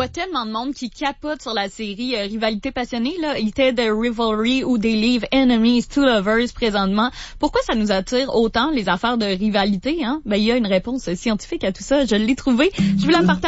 vois tellement de monde qui capote sur la série Rivalité passionnée, là. Il était de Rivalry ou des livres Enemies to Lovers présentement. Pourquoi ça nous attire autant les affaires de rivalité, hein? Ben, il y a une réponse scientifique à tout ça. Je l'ai trouvé. Je vous la partage.